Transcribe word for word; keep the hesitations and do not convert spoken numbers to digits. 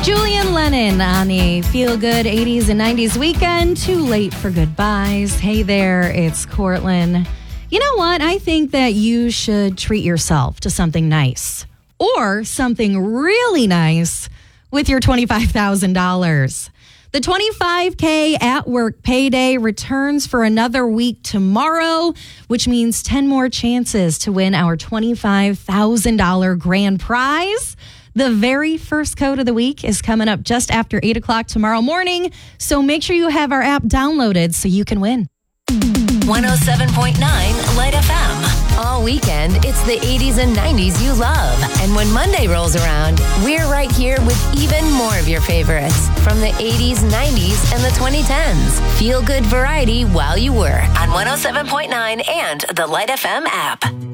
Julian Lennon on a feel-good eighties and nineties weekend. Too late for goodbyes. Hey there, it's Cortland. You know what? I think that you should treat yourself to something nice or something really nice with your twenty-five thousand dollars. The twenty-five K at work payday returns for another week tomorrow, which means ten more chances to win our twenty-five thousand dollars grand prize. The very first code of the week is coming up just after eight o'clock tomorrow morning, so make sure you have our app downloaded so you can win. one oh seven point nine Light F M. All weekend, it's the eighties and nineties you love. And when Monday rolls around, we're right here with even more of your favorites from the eighties, nineties, and the twenty tens. Feel good variety while you work on one oh seven point nine and the Light F M app.